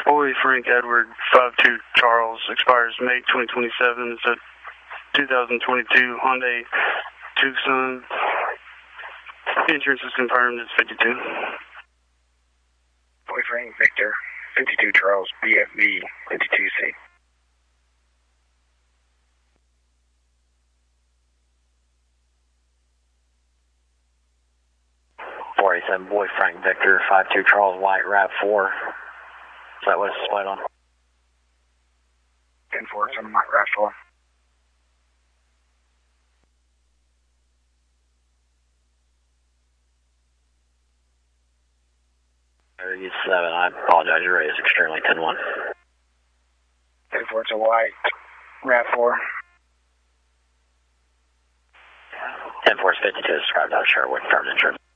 Boy Frank Edward 52 Charles expires May 2027. It's a 2022 Hyundai Tucson. Insurance is confirmed. It's 52. Boy Frank Victor 52 Charles BFB 52C. 487 Boy Frank Victor 52 Charles White RAV4. Is that what it's displayed on? 10-4, some RAV4. Use 7, I apologize, your rate is extremely 10-1. 10-4, it's a white RAV4. 10-4 is 52, described out of Sherwood, confirmed insurance.